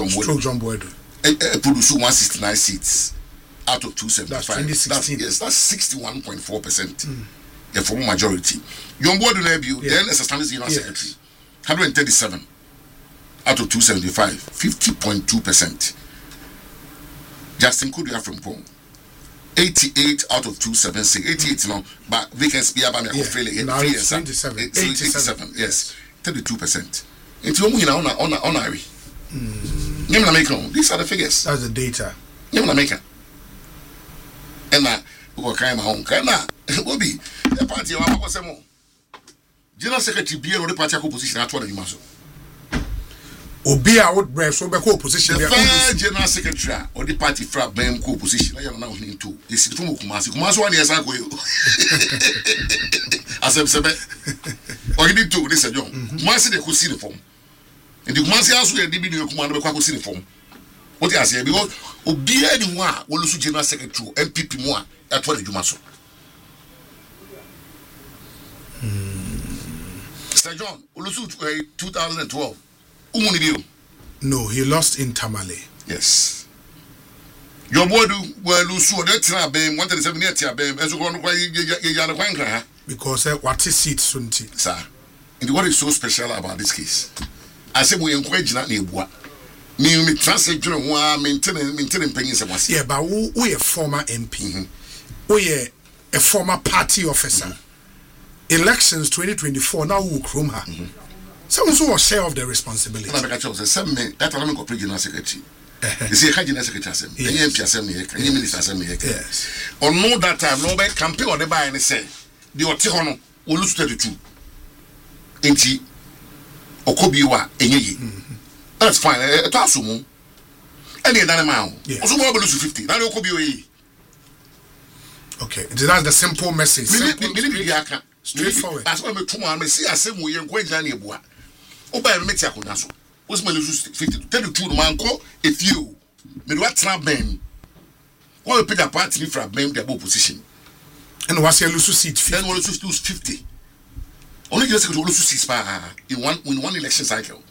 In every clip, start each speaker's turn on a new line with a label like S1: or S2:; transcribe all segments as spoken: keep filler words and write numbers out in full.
S1: John Boyd.
S2: Stroke John Boyd.
S1: Uh, produce one sixty-nine seats out of two seventy-five.
S2: That's twenty sixteen.
S1: That's, yes, that's sixty-one point four percent. Mm. The former majority. John Boyd will have you, then as a standing general yes. secretary, one hundred thirty-seven out of two seventy-five, fifty point two percent. Justin Kudia from Pong, eighty-eight out of two seventy-six. eighty-eight, mm. no, but vacancy be about
S2: yeah.
S1: Australia.
S2: Now it's twenty-seven.
S1: eighty-seven, yes, thirty-two percent. Into Omu on on on Ari. These are the figures.
S2: That's the data.
S1: You want to make it. And now, we will cry my home. Can now, will be the party of our Samo. General Secretary be on the party position at one of you.
S2: Obia would break so back opposition.
S1: The third General Secretary or the party from B M co position. I am now in two. It's the form of Kumasi. Kumasi one years ago. As I'm saying, or you need to listen, John. Kumasi they could see the form. And the Kumasi also they did the command of the form. What I say because Obia anyone will lose General Secretary M P P more at what you must. Sir John, Ulusu two thousand twelve.
S2: No, he lost in Tamale.
S1: Yes. Your boy do well lose that's not being one thirty seven years as you
S2: because uh, what is it Sunti?
S1: Sir. And what is so special about this case? I said we encourage that neighbor. Me me translate you know maintaining maintaining pennies was.
S2: Yeah, but we we a former M P. Mm-hmm. We a, a former party officer. Mm-hmm. Elections twenty twenty-four now we chrome her. Mm-hmm. Someone who was share of the responsibility.
S1: And I make a choice. Some men that are not General Secretary. You see, a General Secretary assembly. Any M P assembly. Any Minister assembly.
S2: Yes.
S1: Or no that time, no by campaign or the buy and say the Otihono will lose thirty-two. Inti Okobiwa Enye. That's fine. It also moon. Any other man. Also, we will lose fifty. Now Okobiwa.
S2: Okay, that's the simple message.
S1: Simple,
S2: straightforward.
S1: As well, me two man me see assembly we encourage na neighbor. Oba me meti akona so. What's my lose fifty? thirty-two man call a few. Me do atna ben. What we pick a party from ben the opposition.
S2: And what's your lose seat?
S1: Then we lose fifty. Only just to lose six pa in one in one election cycle.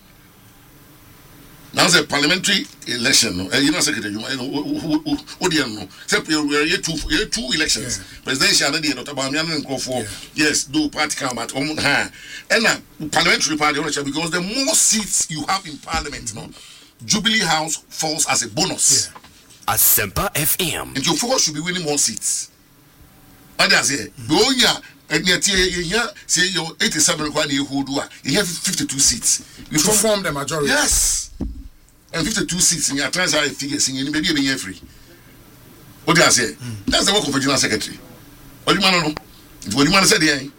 S1: Now the parliamentary election, you know, secretary, you know, what do you know? Except we are here two, here two elections. Presidential, and not about me go for yes, do party come at home, and now parliamentary party election because the more seats you have in parliament, you know, Jubilee House falls as a bonus.
S3: Yeah. Asempa F M,
S1: and your focus should be winning more seats. And that's it. Go yeah. And yet, here, say your eighty-seven one you who do you have fifty-two seats.
S2: You form the majority.
S1: Yes. And fifty-two seats in your transfer figures in any maybe being free. What do I say? Mm. That's the work of a General Secretary. What do you want to know? What do you want to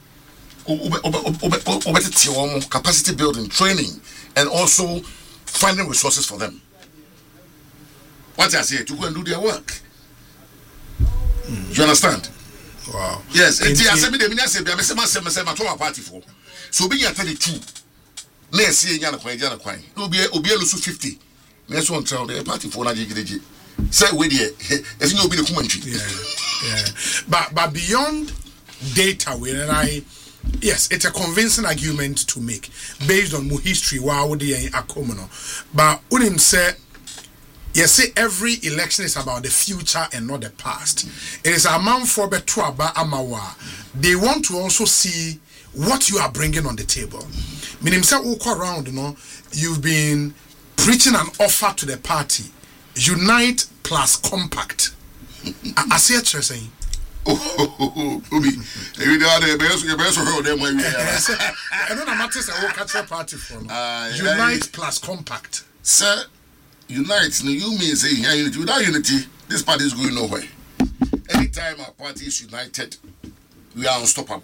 S1: say there? Capacity building, training, and also finding resources for them. What I say to go and do their work. Mm. You understand?
S2: Wow.
S1: Yes, and I said, the minister, I said, myself, myself, my tour party for. So being at thirty-two, let's see Yana Quay, Yana Quay. You'll be a Lusu fifty. Next one tell the party for Naji. Say, with you, as you know, be the commentary.
S2: Yeah, yeah. But, but beyond data, when I, yes, it's a convincing argument to make based on more history. Wow, would they accommodate? But Unim said, yes, say every election is about the future and not the past. It is a man for Betuaba Amawa. They want to also see what you are bringing on the table. Meaning, say, walk around, you know, you've been preaching an offer to the party, unite plus compact. I see what you're saying.
S1: Oh, Ubi, you know the best, the best of them.
S2: I don't know what is a catch party for. Unite plus compact,
S1: sir. Unite, you mean say unity. Without unity, this party is going nowhere. Anytime our party is united, we are unstoppable.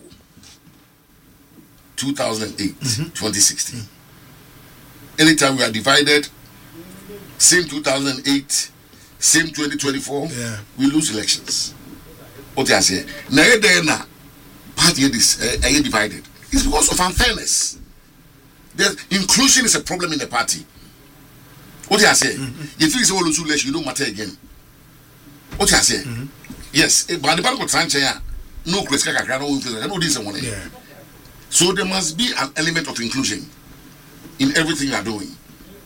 S1: two thousand eight, mm-hmm. twenty sixteen. Mm-hmm. Anytime we are divided, same two thousand eight, same twenty twenty-four,
S2: yeah.
S1: we lose elections. What I say? Now, now, party is uh, divided. It's because of unfairness. The inclusion is a problem in the party. What I say? Mm-hmm. If you say all those election, you don't matter again. What I say? Mm-hmm. Yes, but the party got no question, no this one.
S2: Yeah.
S1: So there must be an element of inclusion in everything you are doing.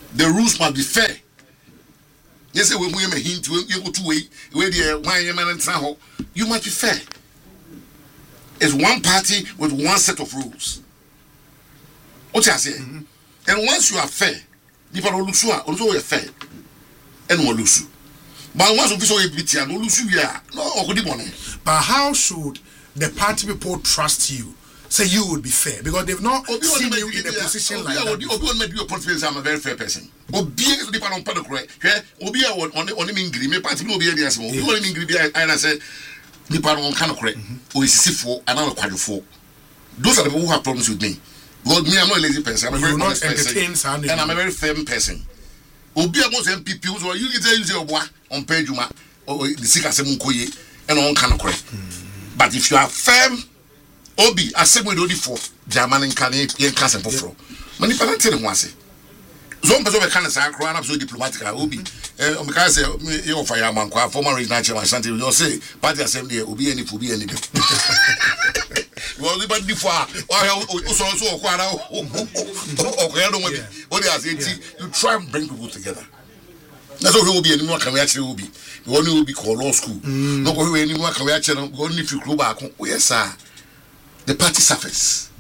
S1: the rules must be fair. Yes, we we may hint you go to way where the why you man and you must be fair. It's one party with one set of rules. What I say? Mm-hmm. And once you are fair, people will lose you are also fair and will lose you. But once you are beat and will lose you, yeah, no, good morning.
S2: But how should the party people trust you? Say you will be fair because they've not Obi seen you in a position Obi like Obi, that. Obi
S1: make you a politician. I'm a very fair person. Obi is the part on part correct. Obi on on on the ingri. Me party Obi the asmo. Obi on the ingri. I say the part on kind of correct. O is si for and I'm quite for. Those are the people who have problems with me. Because me, I'm not a lazy person. I'm a very honest person, and I'm a very firm person. Obi amos M P P so you get use your boy on page juma or the sick as munkoye and on kind of correct. But if you are firm. Obi assemble do for German and can yen cast and for many parents once. Some person can say crown up so diplomatic Obi eh because you fire man former regional chairman Shanti you say party assembly Obi any Obi any well the bad before so so kwara okay don't what they say you try and bring people together. That's all Obi any more can we actually Obi you only will be called law school no go any more can we actually go only if you club back yes sir. The party suffers.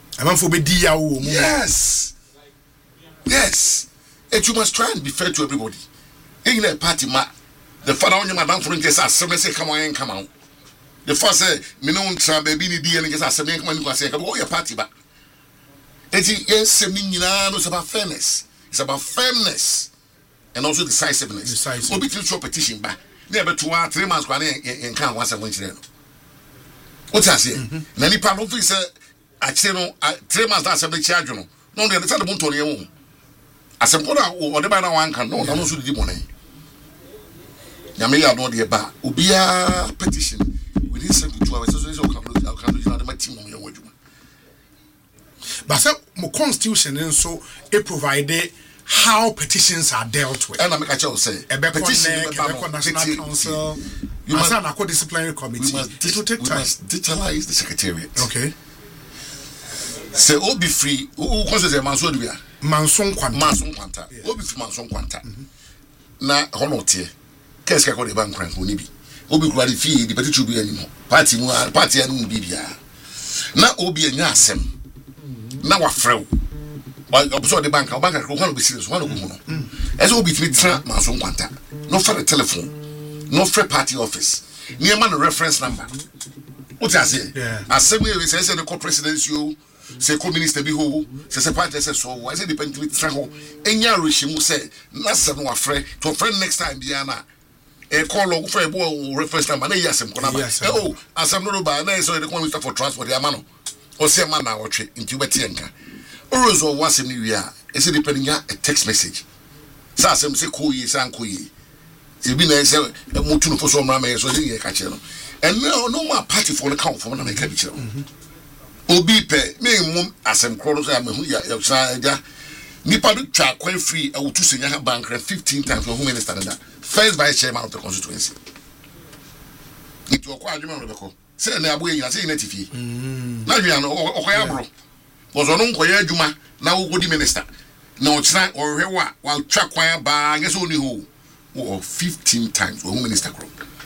S1: Yes. Yes. And you must try and be fair to everybody. In a party, ma, the father on your madam for just as some say, come on and come out. The first say, me no try baby ni D and just as some come and say, come on your party back. And yes, it's about fairness. It's about firmness and also decisiveness. Decisive. Obi to petition back. Never two or three months and can't once a winter. What I say? Nani pardon for say actually no three months that assembly charge no. No they tell the bunto ne wo. Asem na o de ba na wan kan no no so di money. Nyame ya no de ba obia petition within seventy-two hours so so kan no kan no na ma team no ye waduma.
S2: But say mo constitution nso e provide how petitions are dealt with.
S1: And I make a choice say
S2: petition national council. You must have a disciplinary committee. It will take
S1: we
S2: time.
S1: Must digitalize the secretariat.
S2: Okay.
S1: Say, all be free. Who considers a manson?
S2: Manson Quanta.
S1: Manson Quanta. All be free Manson Quanta. Na honote. Qu'est-ce qu'il y a de banque crank? Onibi. Obi qualify the party to be anymore. Party no party anu bibia. Na obi enya asem. Na wafrew. Why observe the bank? Bank ko kan be serious. One go no. As obi three tra Manson Quanta. No for the telephone. No free party office. Near man reference number. What I say?
S2: Yeah.
S1: Assembly say say the co-presidential, say co-minister be who, say say party say so. I say depend with travel. Enya regime say na seven wa free to friend next time biana. E call log for a reference number. Na yes em number. Oh, assembly no ba na so the minister for transport ya mano. O say man na watch into beti enka. Orozo wasem ni wi a. E say depending a text message. Sa asem say ko yi san ko yi. It be nice to move for some ramen, so you catch it. And no, no more party for the count for one make a picture. Obi pay me mum as some crows. I'm who you are. Nipa do track quite free. I will to send your bank fifteen times for who minister that first vice chairman of the constituency. It will quite remember the call. Say, na boy, you are saying it if you now you are no or was on Uncle Juma now good minister. No, it's not or what while track choir by guess only who. Or fifteen times or minister group.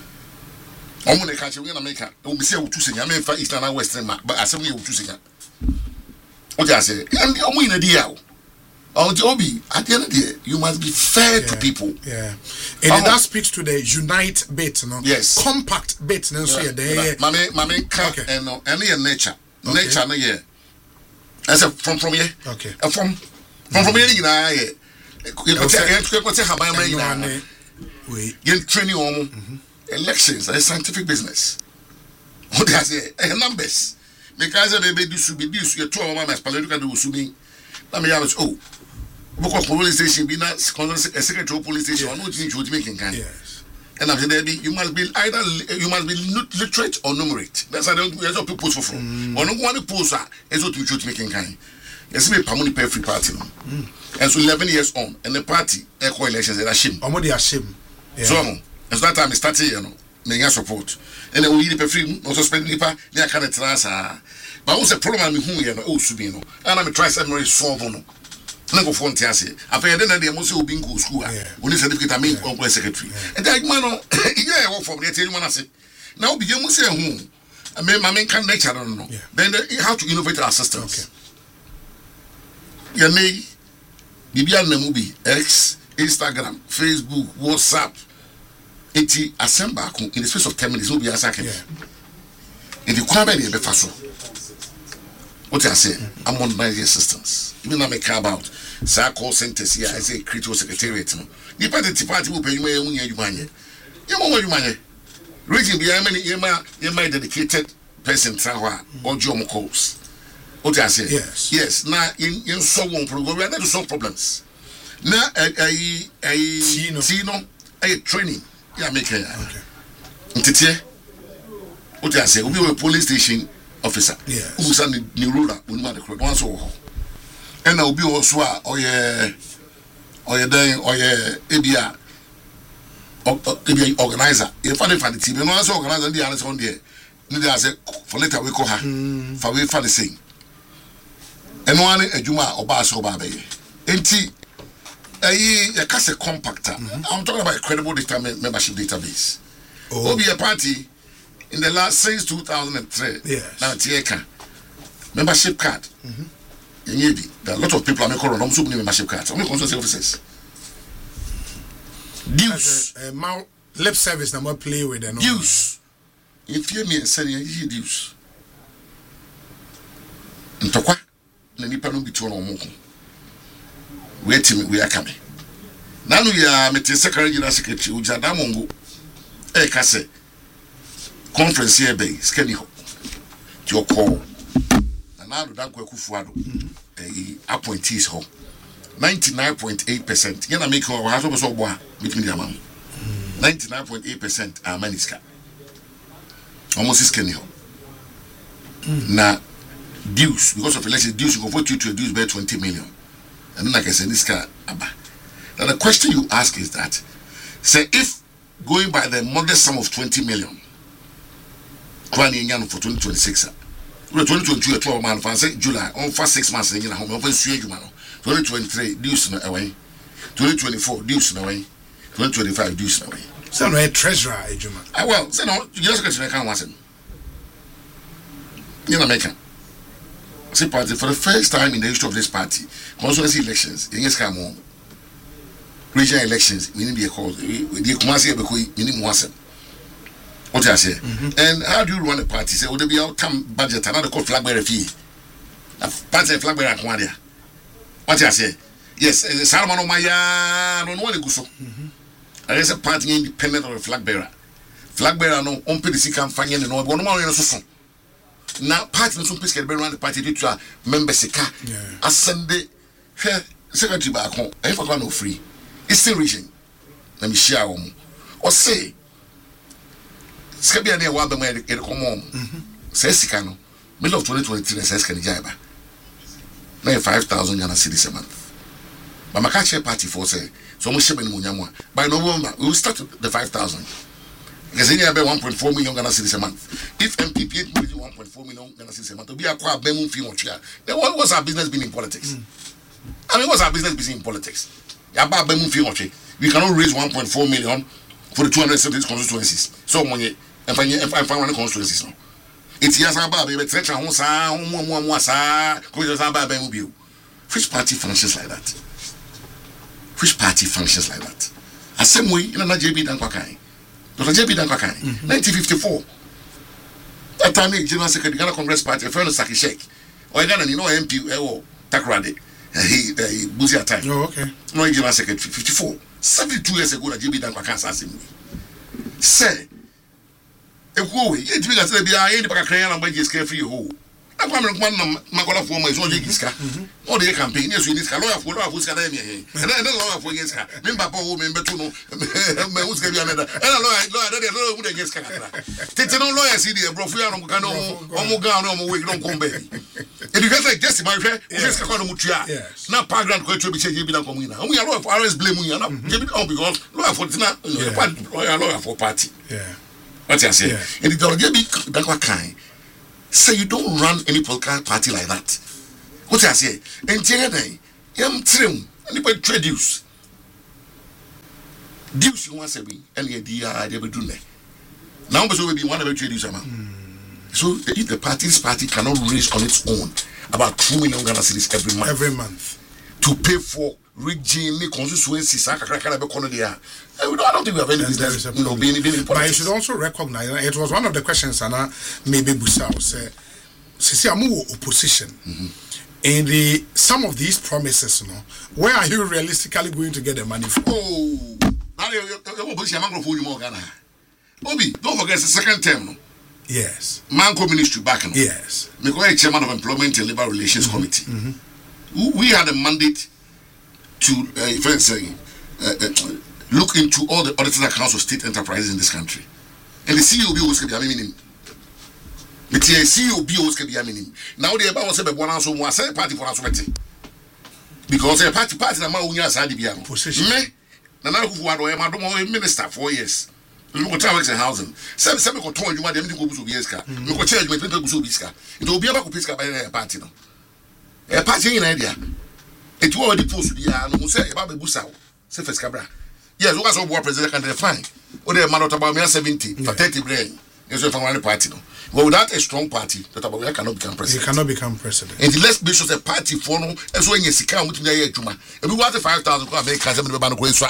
S1: I'm going to catch you in America. We say to sing. I mean, for Eastern and Western, but I say we to sing. What I say, and I'm winning a deal. Oh, Joby, at the end of the day, you must be fair
S2: yeah,
S1: to people.
S2: Yeah, and um, that speaks to the unite bit, no?
S1: Yes,
S2: compact bit, no? So yeah, there.
S1: Mame, mame, okay. And any nature, nature, no yeah. I said from from here.
S2: Okay.
S1: From from from here, you know, yeah. You know, say how my man. We get training on elections and scientific business. What I say, numbers. Because they do should be this, you two of my political do assuming. Let me have oh, because police station be not a secretary police station or no change would making kind.
S2: Yes.
S1: And after that, you must be either you must be literate or numerate. That's how that's what people post for from. Or no one post is what you should making kind. Yes, we pay per free party. And so eleven years on, and the party echo elections are shame.
S2: Omodi are shame.
S1: So, as that time I started, you know, me support. And then we need free, also spend nipa, near can transfer. But also problem I'm who you know, oh, Subino. And I'm trying to solve no. na go phone tiase after then na mo say obi go school ah oni certificate I mean on secretary and that man no yeah work from there tell you man say na obi you say hu me ma men kan nature no no then the, how to innovate our systems okay ya me bibia na mu bi X Instagram Facebook WhatsApp enti assemble in the space of ten minutes no be answer yeah in the kwaba dey be faso what I say I'm on my systems even na me care about sa call centers here I say critical secretariat no the party party will pay you money you money you mo you money region be many you ma you ma dedicated person trawa or job calls what I say
S2: yes
S1: yes na in in so one program we are there to solve problems na ai ai tino ai training yeah make okay ntete what I say we be a police station officer
S2: yes
S1: who san ni ruler we ma the crowd one so and now be also a oye oye den oye ebia ebia organizer if I find the team no so organizer dey answer on there no dey say for later we call her for we for the same and one adwuma oba so oba be enti ayi ya kase compactor I'm talking about a credible data membership database oh be a party in the last since two thousand three
S2: yes
S1: now tieka membership card mm-hmm. There are a lot of people are making on some membership cards. Only consultancy officers. Dues.
S2: Uh, uh, lip service number play with them.
S1: Dues. If you me say you dues. Ntokwa na nipa no bitu no mo. We timi we akame. Nanu ya mete secretary general secretary Ujada Mongo. E ka se conference here be skani ho. Your call. Now that Kufuado appointees ho ninety-nine point eight percent. Yana make our house of so boa between the amount. ninety-nine point eight percent are maniska. Almost is kenny ho. Now dues because of election dues you go vote you to reduce by twenty million. And then like I said this car abba. Now the question you ask is that say if going by the modest sum of twenty million Kwani Nyan for twenty twenty-six twenty twenty-two twelve man fan say July on for six months in home on sue you man twenty twenty-three dues no away twenty twenty-four dues no away twenty twenty-five dues no away
S2: so no treasurer ejuma
S1: ah well say no you just get to can once you know make say party for the first time in the history of this party constituency elections in yes come on regional elections we need be called the Kumasi Ebekoi minimum once. What I say, mm-hmm. And how do you run a party? Say, would there be outcome budget? Another called flag bearer fee. A party flag bearer Aquadia. What I say, yes, Salman Omaya, no one go so. There is a party independent of a flag bearer. Flag bearer no on P D C can find any no one more in a so. Now, party no some place can be run the party to a member sika. Ascend the secretary back home. I forgot no free. It's still reaching. Let me share them. Or say. Skabia ne wa be ma e come on say sika no middle of twenty twenty-three say sika ni jaiba na five thousand Ghana cedis a month but my catch party for say so mo shebe ni mo nyamo by November we will start the five thousand because in be one point four million Ghana cedis a month if M P P will do one point four million Ghana cedis a month to be akwa be mu fi mo twa then what was our business being in politics mm. I mean what's our business being in politics ya ba be mu fi mo twa we cannot raise one point four million for the two hundred seventy constituencies so money and find and find one constituencies no it's yes about baby treasure ho sa ho mo mo mo sa ko just about be mu bi which party functions like that which party functions like that asem we na J B Dan Kwakai Doctor J B Dan Kwakai nineteen fifty-four that time general secretary Ghana Congress Party friend Saki Sheikh or Ghana you know M P e wo Takrade he he buzi at time
S2: oh okay
S1: no general secretary fifty-four seventy-two years ago na J B Dan Kwakai asem say ekuo we e tibi ga say bia e ni baka kran na mbaje ska free ho akwa me nkwa na makola fo ma so je giska o de campaign e so ni ska lawyer fo lawyer fo ska na me he e na lawyer fo giska me mba pa wo me mbetu no me uska bia na da e na lawyer lawyer de lawyer mu de giska kra tete no lawyer si de bro fu ya no ka no o mu ga no mo we no kombe e di gasa just my friend o giska kwa no mu tua na background ko etu bi che bi na ko mu ina o mu ya lawyer for arrest blame mu ya na je bi on because lawyer for tina lawyer lawyer for party
S2: yeah.
S1: What I say? And the J B Dan Kwakai say you don't run any political party like that. What I say? And J B yam trim anybody trade dues dues you want to be and the idea they will do that now but so be one of the trade dues ama so if the party's party cannot raise on its own about two million Ghana cedis every month
S2: every month
S1: to pay for region constituencies akakra kana be kono dia I don't think we have any business you know being being
S2: but you should also recognize it was one of the questions and maybe Busa say sisi amu opposition mm-hmm. in the some of these promises you know where are you realistically going to get the money from?
S1: Oh now you opposition man go for you more Ghana Obi don't forget the second term no
S2: yes
S1: Manko ministry back no
S2: yes
S1: me go chairman of employment and labor relations mm-hmm. committee mm-hmm. we had a mandate to uh, friends saying uh, uh, look into all the audited accounts of state enterprises in this country and the C E O be always can be meaning the C E O be always can be meaning now the about say be one so one say party for us because a party party na ma unya sa de bia
S2: position
S1: me na na kufu ado e ma do mo minister four years look at works and housing say say me ko ton adwuma dem go buso bi eska me ko charge me twenty buso bi eska it obi aba ko piska by the party no e party ina dia it will already post dia no say e ba be busa say first cabra yes we got board president can define o dey man about me seventy for thirty brain is from one party no but without a strong party that about we cannot become president
S2: he cannot become president
S1: and let's be sure the party for no so when you sika with me here adwuma e be want five thousand ko America say me be ba no ko enso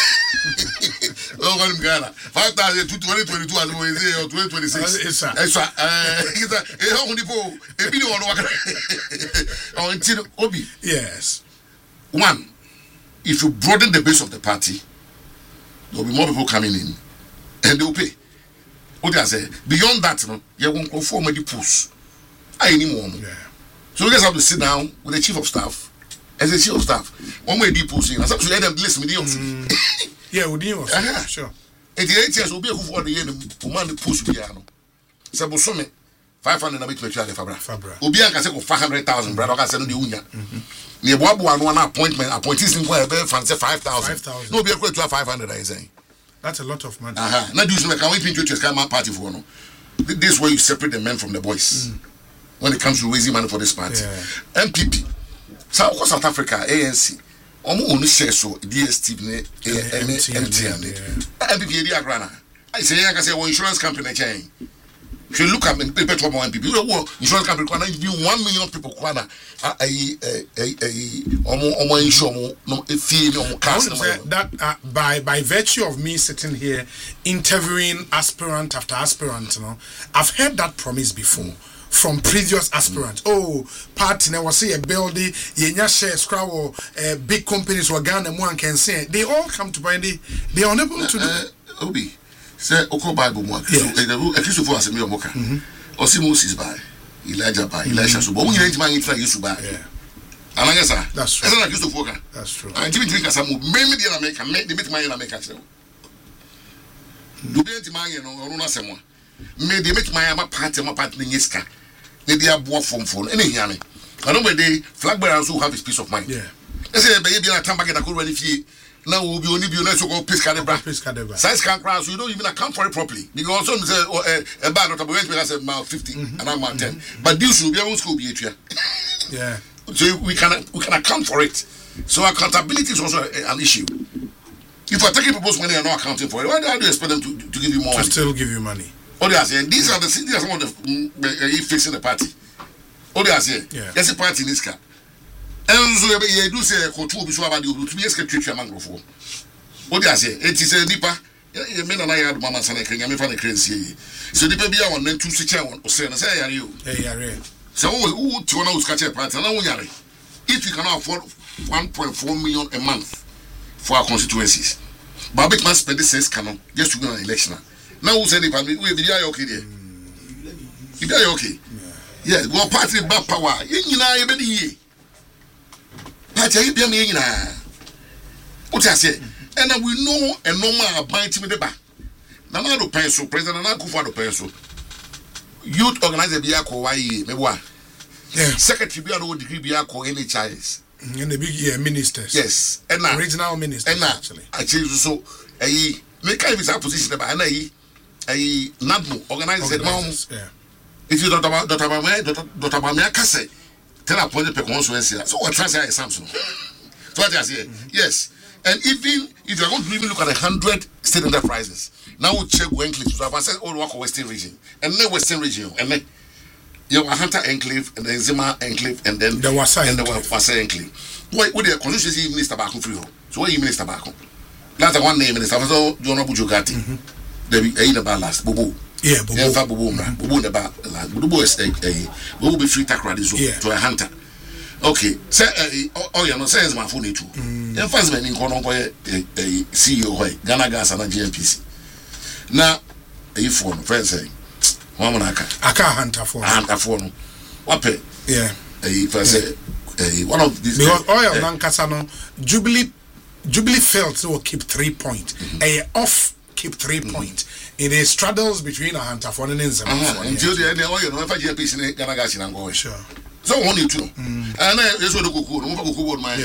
S1: oh God Ghana five thousand to twenty twenty-two as we say or twenty twenty-six enso eh e ho ni po e bi ni won waka oh until Obi
S2: yes
S1: one if you broaden the base of the party there will be more people coming in and they will pay. What I say beyond that, no, you won't conform with the push. I need more.
S2: Yeah.
S1: So we just have to sit down with the chief of staff as the chief of staff. One way deep pushing. As actually them list me the
S2: yeah, we do.
S1: Uh-huh.
S2: Sure.
S1: eighty eight years will be who for the year to man the push piano. So some five hundred na bit me try fabra.
S2: Fabra.
S1: Obi an ka say five hundred thousand brother ka say no the unya. Ne boabu anu one appointment appointees in kwa be fan say five thousand. No be equal to five hundred I say.
S2: That's a lot of money.
S1: Uh-huh. Now do you can we pinch your my party for no? This is where you separate the men from the boys. Mm. When it comes to raising money for this party. Yeah. M P P. So of South Africa, A N C. Omo onu share so D S T V and M T N. M P P dey agrana. I say I can say one insurance company chain. If you look at me paper to M P P, insurance company kwana give one million people kwana ai ai ai omo omo insure no efie no omo cars
S2: that uh, by by virtue of me sitting here interviewing aspirant after aspirant, you know, I've heard that promise before from previous aspirants. Mm. Oh, party now was say a building, yenya share scrap or uh, big companies were Ghana one can say they all come to find it. They are unable to
S1: uh, do. Uh, Obi. Say oko Bible mo akristo fo asemi omoka o si Moses by Elijah by Elisha so bo wo nyina ntima ngira Yesu by ananya sa
S2: that's true
S1: esa na akristo fo ka
S2: that's true
S1: and timi timi kasa mo me me dia na make me de metima yin na make kase do be ntima yin no oro na semo me de metima yin ma party ma party ni yeska ne dia boa fomfo no ene hia me ano me de flag bearer so have his peace of mind
S2: yeah
S1: ese be ye bia na tamba get akoro ni fie now will be only be so called piss cadebra. Size can crash, so you don't even account for it properly. Because some say oh, a bad not about I said about fifty mm-hmm. and I'm about ten. Mm-hmm. But this will be our school be here.
S2: Yeah.
S1: So we can we can account for it. So accountability is also a, an issue. If you're taking people's money and not accounting for it, why do you expect them to, to give you more
S2: to
S1: money?
S2: still give you money.
S1: All they are saying, these are the these are some of the uh, fixing the party. All they are saying,
S2: yeah.
S1: There's a party in this car. And so you do say control be so about you to be a secretary among for. What do I say? It is a nipa. You mean I had Mama Sana Kenya, me fan crazy. So the baby I want them to sit down or say, say, are you?
S2: Hey, are
S1: so who to know catch a party? If you cannot afford one point four million a month for our constituencies, but big man spend this six canon just to win an election. Now who said it? We be okay there. You be okay? Yeah, go party back power. You know, you be here. Party, you be me now. What I say? And we know a normal bind me the back. Nana do pencil, President Nana Kufa do pencil. Youth organizer Biako, why me wa?
S2: Yeah.
S1: Secretary Biako degree Biako N H I S.
S2: And the big yeah, ministers.
S1: Yes. And now
S2: original ministers
S1: and now,
S2: actually.
S1: Actually, so a make kind of position about an a a NADMO organizer.
S2: Yeah.
S1: If you don't about Doctor Bamia, Doctor Bamia Kase, tell a point of consuency. So what translate Samson? So what I say, yes. And even if you are going to even look at a hundred state enterprises, now we'll check enclave. So I've said all work of Western region, and then Western region, and then you have a Hunter enclave, and then Zima enclave, and then
S2: the Wasa
S1: and the Wasa enclave. What what the constitution is Minister Baku free? So what you Minister Baku? Last one name Minister so John Bujugati. There be a last Bubu.
S2: Yeah, Bubu.
S1: Yeah, Bubu, Bubu the ba last. Bubu is a Bubu be free takra to a Hunter. Okay, say oh you know says my phone too. The first man in Kono a C E O Ghana Gas and G N P C. Now a phone friend say Wamanaka.
S2: Aka Hunter phone.
S1: Hunter phone. What pay?
S2: Yeah.
S1: A first a one of these
S2: because oil Nankasano Jubilee Jubilee failed to keep three point. A off keep three point. It is straddles between a Hunter phone and Zema.
S1: Until the end oil no G N P C Ghana Gas and go. Sure. So only two. And then you saw the cuckoo, no cuckoo, my.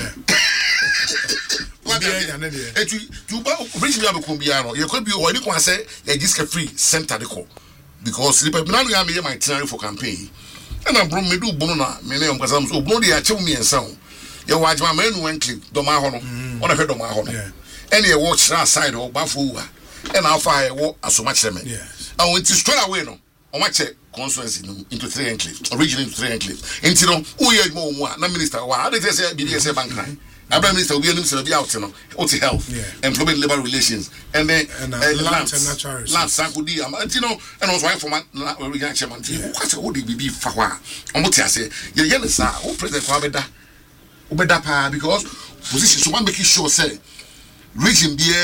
S1: And to to bring me up a combiano, you could be or you can say a disc free center the call because the people now have my itinerary for campaign. And I brought me do Bona, many of them so bloody I tell me and sound. You watch my man went clip, Domahono, on a head of my home. And you watch that side of Bafua, and I'll fire walk as so much semen. Yes. I went to straight away no. On my check constituency into three enclaves, originally into three enclaves. Into no, who you more one, no minister, why did they say B D S A bank crime? Prime Minister will be able to be out, you know, what's health, employment, labor relations, and then land and natural land, Sankudi, and you know, and also for my reaction, what's all the B B Fawa? On what I say, you're yelling, sir, who President Kwabeda, Ubeda, because position, so one making sure, say, region be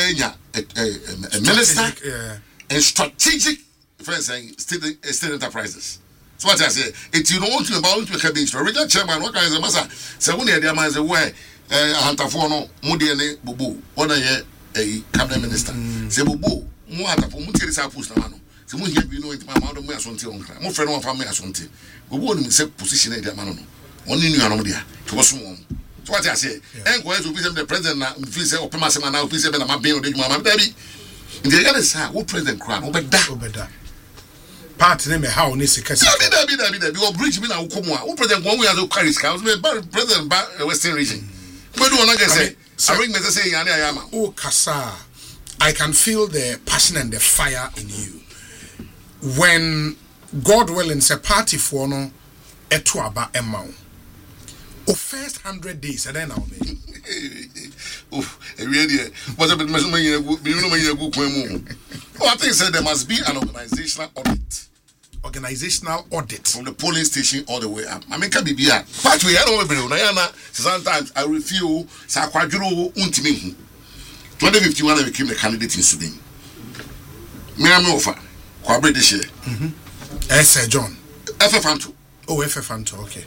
S1: a minister and strategic. Friends saying state state enterprises. So what I say, if you don't want to about to become the original chairman, what kind of massa? So when the man say where a hunter for no Mudiane Bubu, one a a cabinet minister. Say Bubu, more hunter for Mutis Apus Namano. So when you know it, my mother may assume more friend of family assume. Bubu himself position in the man. Only in Anodia to was one. So what I say, and where to visit the president, please say, or Pemasama now, please say, I'm a baby, my baby. In the other side, what president crown, Obeda. Part name how ni sikasi. Dabi dabi dabi dabi. O bridge me na ukomo a. O president one we as o carry scouts. Me president ba Western region. We do one again say. I bring me say yani ayama.
S2: O kasa. I can feel the passion and the fire in you. When God willing say party for no eto aba ema. O first hundred days and then now me.
S1: Oh, really? What a bit me you know me you go kwemu. Oh, I think said there must be an organizational audit.
S2: Organizational audit
S1: from the polling station all the way up. I mean, can be here. But we don't know. Sometimes I refuse. Sakwaduro untimi. twenty fifty-one, I became the candidate in Sudan. Me am offer. Kwabre this year.
S2: Mm-hmm. S. John.
S1: F F Anto.
S2: Oh, F F Anto. Okay.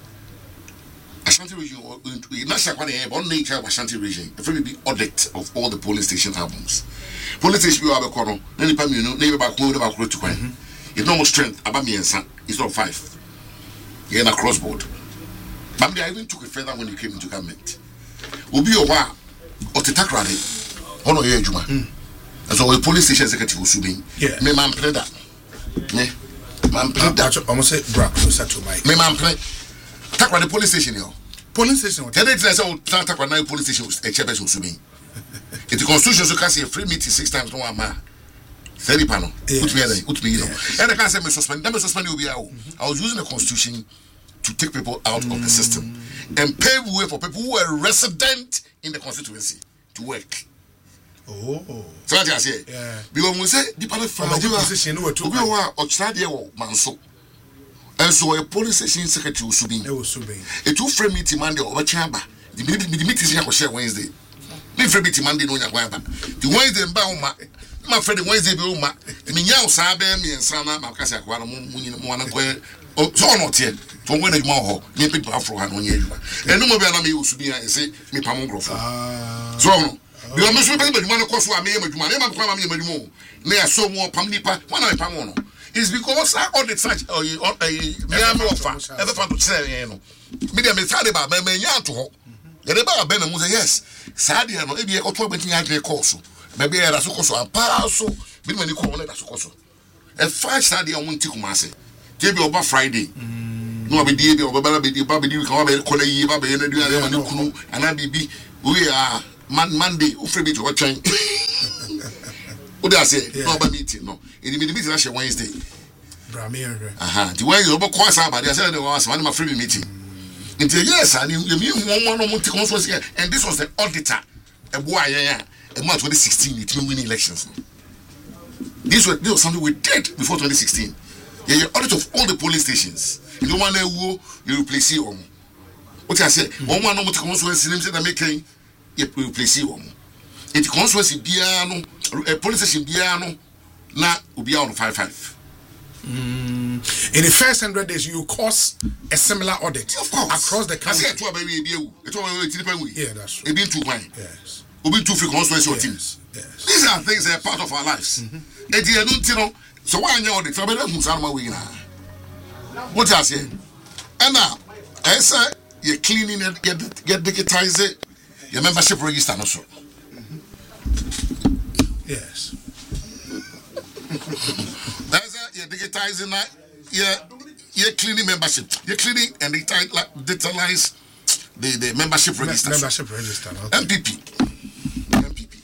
S1: Ashanti region. Not Shakwane, but nature of Ashanti region. The very big audit of all the polling station albums. Polling station you have a corner. Then you know, neighbor back home, back to Quine. It's no more strength. About me and son, it's not five. You're in a crossboard. But I even took it further when you came into government. Will be a while or to tackle it. Oh no, yeah, Juma. And so the police station executive was suing. Yeah, me man play that. Me man play that.
S2: Almost say Brock closer to Mike.
S1: Me man play. Tackle the police station, yo.
S2: Police station.
S1: Tell it to say, tackle the police station. A chairperson was suing. If the constitution so can say a free meeting six times no one man. Thirty panel. Put me there. Put me here. And I can't say me suspend. Let me suspend you. I was using the constitution to take people out mm. of the system and pave way for people who are resident in the constituency to work.
S2: Oh,
S1: so what I say? Yeah. Because we say the panel from the position we to be one or study or manso. And so a police station secretary was subbing. It was subbing. A two frame meeting Monday over chamber. The meeting is here share Wednesday. The frame meeting Monday no Yagwamba. The Wednesday Bauma. My friend Wednesday be uma me nya usabe me nsana ma kasa kwa no munyi mo wana kwa so no tie to when adwuma ho nye people afro ha no nye adwuma enu mo be na me usubi an say me pam ngrofo so no bi o me so be adwuma no koso a me yem adwuma me ma kwa ma me yem adwuma na ya so mo pam nipa wana me pam no is because I all the such uh me am offer ever fan to say no me dem me sade ba me nya to ho ye de ba be na mo say yes sade no e bi e oto ba tin adwe course maybe I so koso ampa so bi mani ko wona da so koso e five star dey on tiku mase je bi oba Friday no be die bi oba bala be die ba be die kan ba ko la yi ba be na dua mani kunu ana bibi we are man Monday o free be to watch. What do I say? No ba meeting no. In the meeting na Wednesday. Aha, the way you go call somebody, I said there was one of free meeting. Into yes, and you mean one one month conference and this was the auditor. A boy, yeah, a month twenty sixteen, it will win elections. This was, this was something we did before twenty sixteen. Yeah, you audit of all the police stations. You don't want to you replace you. What I say, one one month conference, and said, I'm making you replace you. It conference piano, a police station piano, na ubi on five five.
S2: Mm. In the first hundred days, you cause a similar audit,
S1: of course,
S2: across the country.
S1: I say,
S2: yeah, that's true.
S1: It been too fine.
S2: Yes.
S1: We been too free conference your team.
S2: Yes.
S1: These are things that are part of our lives. And you don't know. So why you audit? So better who's on my way now. What I say? And now, I say you're cleaning it, get get digitize it. Your membership register also.
S2: Yes.
S1: That's it. You're digitizing that. You're, you're cleaning membership. You're cleaning and digitalize the, the membership register.
S2: Membership register. Okay.
S1: M P P. M P P.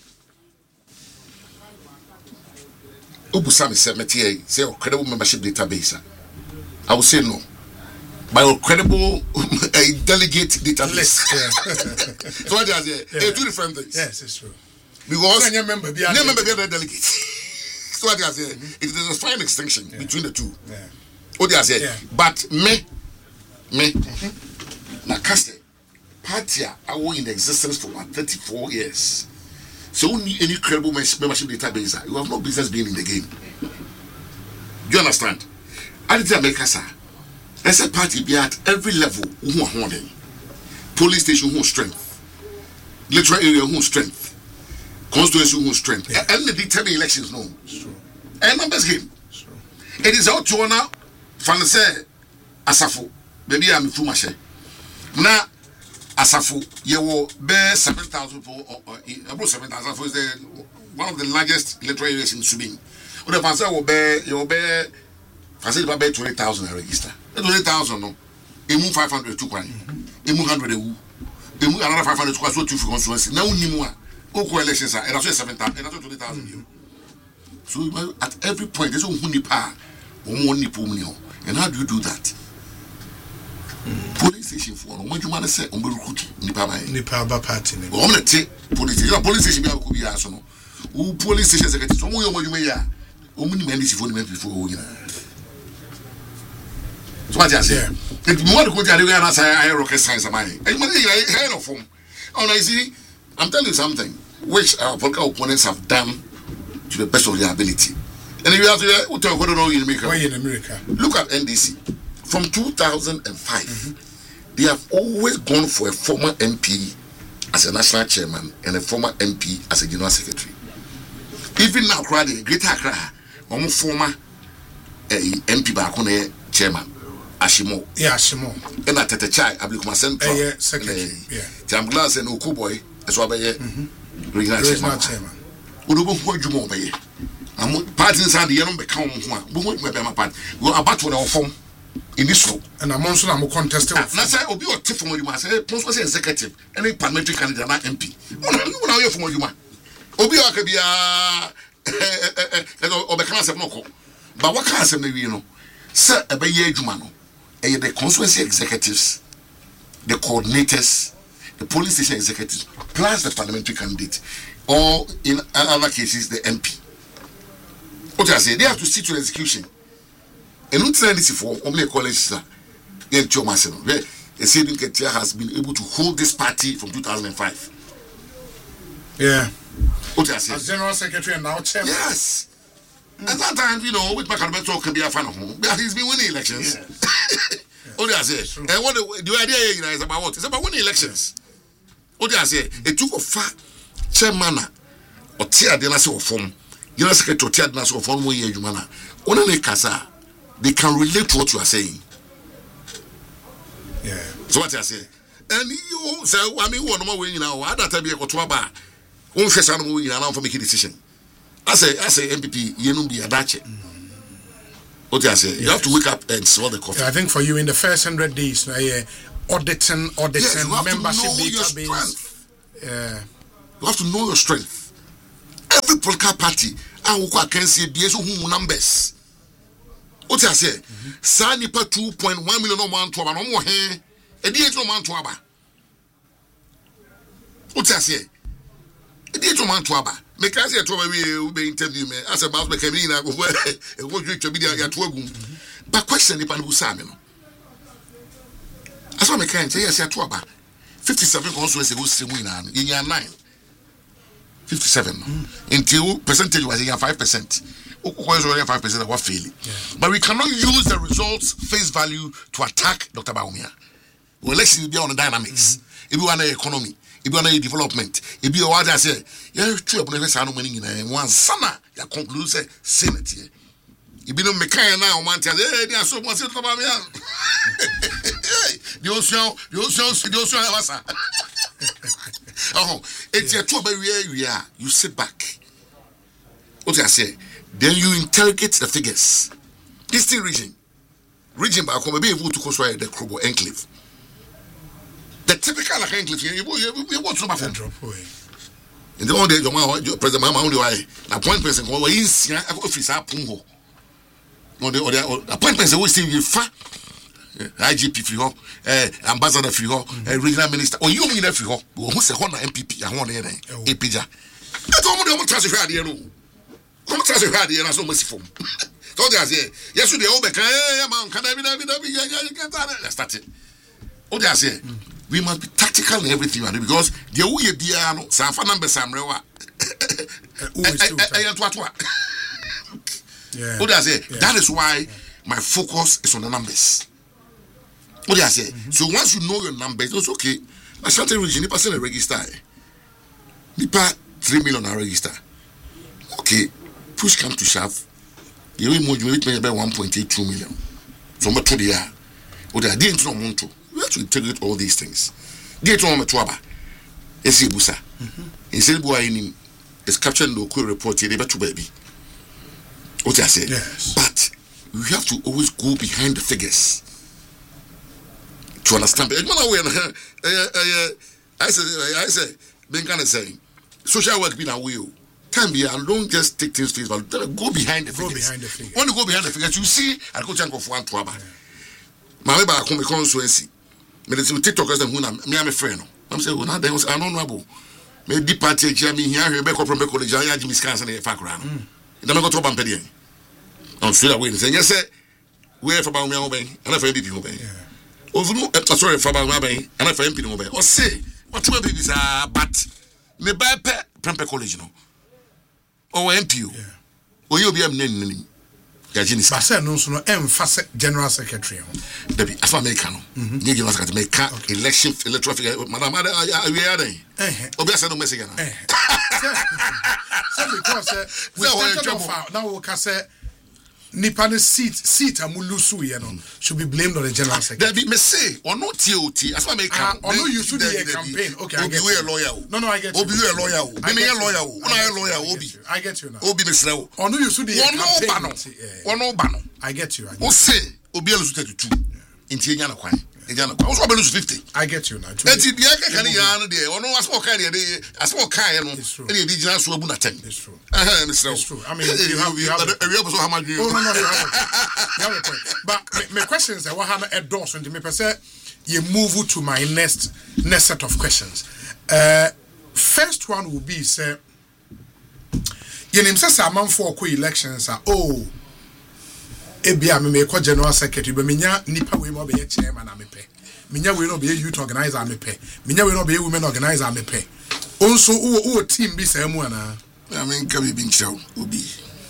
S1: Ubusami said, Metier, say, a credible membership database. I would say no. By a credible a delegate database. Yeah. So what does it? Yeah. Two different things.
S2: Yes, it's true.
S1: Because
S2: you member, be a
S1: member, be a delegate. So what does it? It is a fine extinction yeah. between the two.
S2: Yeah.
S1: What does it?
S2: Yeah.
S1: But me, me, mm-hmm. now cast party are in existence for about thirty-four years. So only any credible membership database, you have no business being in the game. Do you understand? I did America, sir. There's a party be at every level who are holding. Police station who strength. Literal area who strength. Constituency who strength. Yeah. And the determined elections no. And numbers game. It is out to honor Fanase Asafo. Maybe I'm a fumashe. Now Asafo, you will bear seven thousand for about seven thousand for the one of the largest electoral areas in Subin. What the Fanase will bear, you will bear Fanase will bear twenty thousand register. Twenty thousand no. Emu five hundred two kwani. Emu hundred ewu. Emu another five hundred kwa so two for constituency. Now unimua. Oko elections are and also seven thousand and also twenty thousand. So at every point there's a nipa or more nipo munio. And how do you do that? Police station for when you want to say on recruit nipa by
S2: nipa ba party.
S1: I'm gonna take police station. Police station be could be aso no. Who police station secretary so mo yo mo ya. O muni men this phone men before o yina. So what I say? If you want to go to the answer I rocket science am I. And you head of form. Oh no, you see, I'm telling you something which our political opponents have done to the best of their ability. And if you have to what do know in America?
S2: Why in America?
S1: Look at N D C. From two thousand five, mm-hmm. they have always gone for a former M P as a national chairman and a former M P as a general secretary. Even now, the Greater Accra, one former uh, M P back on a chairman, Ashimo.
S2: Yeah, Ashimo.
S1: And at the chai, Ablikuma Central.
S2: Uh, yeah, secretary. Yeah.
S1: Jamglas and Okuboy, as well by regional chairman. Urubu Jumo Bay. I'm parting inside the young become one. We won't be my part. Go about to our form. In this room,
S2: and I'm also I'm contested.
S1: Now, say, Obi or Tiff from you must say, Ponsas executive, any parliamentary candidate, not M P. What are you from you? Obi or could be a or the class of Moko. But what class of maybe you know, Sir Abaye Jumano, the constituency executives, the coordinators, the police station executives, plus the parliamentary candidate, or in other cases, the M P. What I say, they have to see to execution. And not saying this for only a college, sir. The Saving Ketia has been able to hold this party from two thousand five.
S2: Yeah.
S1: What I say?
S2: As General Secretary and now Chairman.
S1: Yes. Mm. At that time, you know, with Macalberto can be a fan of him. He's been winning elections. Yes. What I say? And what the, the idea you know, is about what? It's about winning elections. What I say? It took a fat chairman or tear the national form. General Secretary tear the national form where you manner. Only Casa. They can relate to what you are saying.
S2: Yeah.
S1: So what I say? And you say, I mean, one more way now. I don't tell you what to about. One first animal you are for making decision. I say, I say, M P P, you know, be a dache. What I say? Yes. You have to wake up and swallow the coffee.
S2: Yeah, I think for you in the first hundred days, uh, auditing, auditing,
S1: yes,
S2: membership database. Yeah.
S1: You have to know your strength. Every political party, I will call against the numbers. What I say? Sani pa two point one million no man to aba no mo he. E di no man to aba. What I say? E di no man to aba. Me can say to aba we be interview me. As about me kemi na go e go dwe twa bi ya to agum. But question ni pa no sa me no. As what me can say yes ya to aba. fifty-seven constituency go semu ina no. Yenya nine. fifty-seven. Mm. Until percentage was five percent. five percent of what failing. Yeah. But we cannot use the results face value to attack Doctor Bawumia. Well, let's be on the dynamics. Mm-hmm. If you want the economy, if you want the development, if you want to say, yeah, true, but if I'm winning in one sana, you conclude say Senate here. If you don't make now, man, tell hey, they are so much Doctor Bawumia. The ocean, the ocean, the ocean, what's oh, it's a two we are. You sit back. What I say? Then you interrogate the figures. Eastern region, region by be able to control the Krobo enclave. The typical enclave here, you want to drop away. In the old days, your president, my only way, appointments and all is office up Pungo. No, the appointments always see you fa I G P for ambassador for regional minister, or you mean if you who's a Honda M P P, I want a pija. I don't want to transfer the Come try to hide here and so much for. So there's here. Yes, the old man can I be that's it. Oh, there's here. We must be tactical in everything because the way be no Sanfa number Samrewa. Yeah. Oh, there's here. That is why my focus is on the numbers. Oh, there's here. So once you know your numbers, it's okay. I started region, Nipa send a register. Nipa three million a register. Okay. Push come to shove. You will motivate me about one point eight two million. So much to the year. What I didn't know want to. We have to integrate all these things. Get on my twaba. Esi busa. Instead boy in is captured the cool report here to baby. What I said.
S2: Yes.
S1: But we have to always go behind the figures to understand. I said I said been kind of saying social work being a will. Can be and don't just take things face value. Go behind the figures.
S2: Go behind the figures.
S1: When you go behind the figures, you see, I go chunk of one to other. My neighbor, I come constituency. Me the TikTokers them who na me am a friend. I'm saying, well, now they was I don't know. Me deep party here me here here be come from college. I Jimmy Scans and the Fakra. It don't go to Bampedi. I'm straight away saying yes sir. Where for Bawumia obey and for M P P obey. Over no sorry for Bawumia obey and for M P P obey. Or say what my babies are but me buy Prempeh College no. Or M P U. Or you'll be a name. Gajini.
S2: But say no, so no, emphasis general secretary.
S1: Debbie, as for Americano, you give us to make election electoral figure. Madam, we are there. Obviously, no message.
S2: So because we are now, we can say. Nipane seat seat amulusu ye no should be blamed on the general secretary.
S1: There be me say or not T O T as I make
S2: ah or no you should be a campaign. Okay, I get
S1: you. Obi a lawyer.
S2: No no I get you.
S1: Obi a lawyer. Be me a lawyer. Una a lawyer Obi.
S2: I get you now.
S1: Obi me say
S2: or no you should be a campaign.
S1: One no bano.
S2: I get you.
S1: O say Obi a lusu thirty-two. Inti enya na kwan. Enya na kwan. O so be lusu fifty.
S2: I get you now.
S1: Enti dia ka kan ya no de ono asmo kan de de asmo kan no. E de gina so abu na ten.
S2: It's true.
S1: Eh me say.
S2: It's true. I mean you have you have
S1: a so how much you.
S2: Oh no no you have. You have a point. But my question is what have a door so me say you move to my next next set of questions. Uh first one will be say you name say Saman for co elections are oh ebia me me ko general secretary be menya nipa we mo be chairman na me pe menya we no be youth organizer me pe menya we no be women organizer me pe onso wo wo team bi say mu ana
S1: I mean ka bi nchao obi